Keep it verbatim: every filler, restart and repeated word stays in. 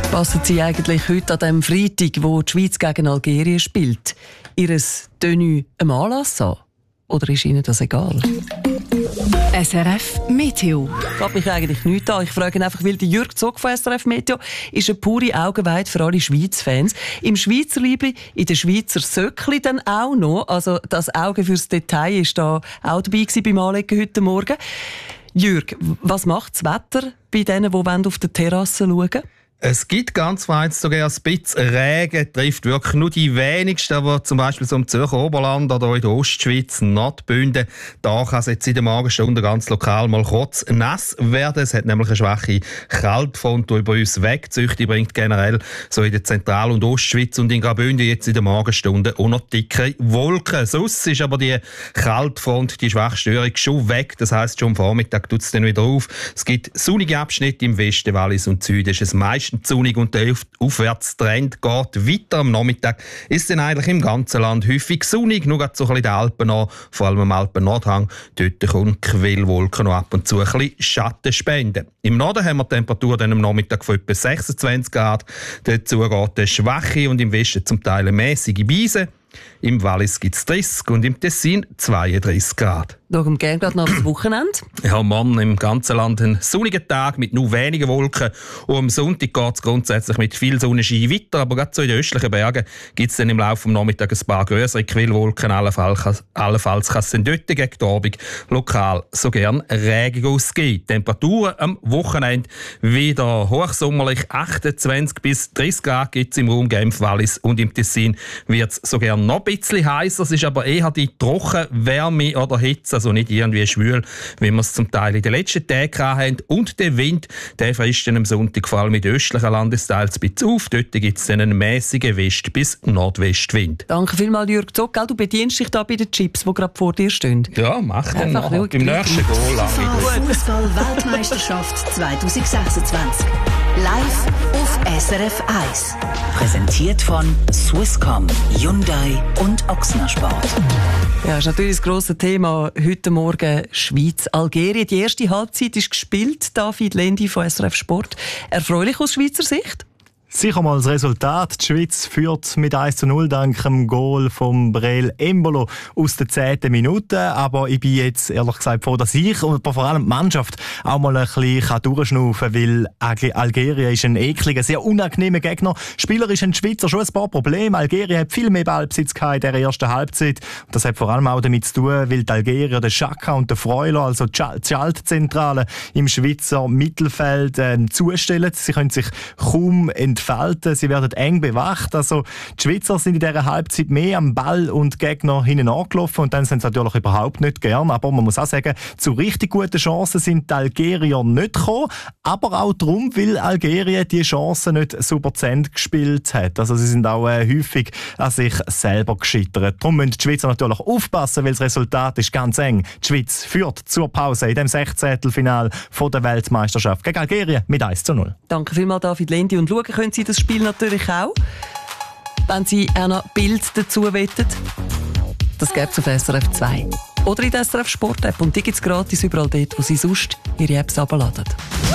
Passen Sie eigentlich heute an dem Freitag, wo die Schweiz gegen Algerien spielt, Ihres Tenue einem Anlass an? Oder ist Ihnen das egal? S R F Meteo. Geht mich eigentlich nichts an. Ich frage einfach, weil der Jürg Zog von S R F Meteo ist eine pure Augenweide für alle Schweiz-Fans. Im Schweizer Liebli, in den Schweizer Söckli dann auch noch. Also das Auge fürs Detail ist da auch dabei gewesen beim Anlegen heute Morgen. Jürg, was macht das Wetter bei denen, die auf der Terrasse schauen wollen? Es gibt ganz weit sogar ein bisschen Regen, trifft wirklich nur die wenigsten, aber zum Beispiel so im Zürcher Oberland oder in der Ostschweiz, Nordbünden, da kann es jetzt in der Morgenstunde ganz lokal mal kurz nass werden. Es hat nämlich eine schwache Kaltfront, die über uns wegzieht. Die bringt generell so in der Zentral- und Ostschweiz und in Graubünden jetzt in der Morgenstunde auch noch dicke Wolken. Sonst ist aber die Kaltfront, die Schwachstörung schon weg. Das heisst, schon am Vormittag tut es dann wieder auf. Es gibt sonnige Abschnitte im Westen, Wallis und Süden. Ist es meist sonnig und der Aufwärtstrend geht weiter. Am Nachmittag ist dann eigentlich im ganzen Land häufig sonnig, nur gerade so ein bisschen die Alpen an, vor allem am Alpen-Nordhang. Dort kommen Quellwolken noch ab und zu ein bisschen Schatten spenden. Im Norden haben wir die Temperatur dann am Nachmittag von etwa sechsundzwanzig Grad. Dazu geht eine schwache und im Westen zum Teil eine mäßige Brise. Im Wallis gibt es dreißig und im Tessin zweiunddreißig Grad. Schauen wir gerne noch das Wochenende. Ja, morgen im ganzen Land ein sonniger Tag mit nur wenigen Wolken. Und am Sonntag geht es grundsätzlich mit viel Sonnenschein weiter. Aber gerade so in den östlichen Bergen gibt es dann im Laufe des Nachmittags ein paar größere Quellwolken. Allenfalls, allenfalls kann es dann dort gegen die Abend lokal so gern Regen ausgeben. Temperaturen am Wochenende wieder hochsommerlich. achtundzwanzig bis dreißig Grad gibt es im Raum Genf, Wallis und im Tessin wird es so gern noch ein bisschen heißer. Es ist aber eher die Trockenwärme oder Hitze. Also nicht irgendwie schwül, wie wir es zum Teil in den letzten Tagen hatten. Und der Wind, der frisst dann am Sonntag vor allem in den östlichen Landesteilen ein bisschen auf. Dort gibt es dann einen mäßigen West- bis Nordwestwind. Danke vielmals, Jürg Zog. Du bedienst dich da bei den Chips, die gerade vor dir stehen. Ja, mach dann Einfach noch. Beim nächsten Goal. Fußball-Weltmeisterschaft zwanzig sechsundzwanzig. Live auf S R F eins. Präsentiert von Swisscom, Hyundai und Ochsner Sport. Ja, das ist natürlich das grosse Thema heute Morgen Schweiz-Algerien. Die erste Halbzeit ist gespielt. David Lendi von S R F Sport. Erfreulich aus Schweizer Sicht? Sicher mal das Resultat. Die Schweiz führt mit eins zu null dank dem Goal von Breel Embolo aus der zehnten Minute. Aber ich bin jetzt ehrlich gesagt froh, dass ich und vor allem die Mannschaft auch mal ein bisschen durchschnaufen kann, weil Algerien ist ein ekliger, sehr unangenehmer Gegner. Spielerisch haben die Schweizer schon ein paar Probleme. Algerien hat viel mehr Ballbesitz in dieser ersten Halbzeit. Und das hat vor allem auch damit zu tun, weil die Algerier, der Xhaka und der Freuler, also die Schaltzentrale im Schweizer Mittelfeld äh, zustellen. Sie können sich kaum entfalten. Sie werden eng bewacht. Also die Schweizer sind in dieser Halbzeit mehr am Ball und Gegner hinten angelaufen und dann sind sie natürlich überhaupt nicht gern. Aber man muss auch sagen, zu richtig guten Chancen sind die Algerier nicht gekommen. Aber auch darum, weil Algerien die Chancen nicht super zu Ende gespielt hat. Also sie sind auch äh, häufig an sich selber gescheitert. Darum müssen die Schweizer natürlich aufpassen, weil das Resultat ist ganz eng. Die Schweiz führt zur Pause in dem Sechzehntelfinale der Weltmeisterschaft gegen Algerien mit eins zu null. Danke vielmals, David Lendi. Und schauen können Sie das Spiel natürlich auch, wenn Sie auch noch Bild dazu wettet. Das gibt es auf S R F zwei. Oder in der S R F Sport App. Und die gibt es gratis überall dort, wo Sie sonst Ihre Apps herunterladen.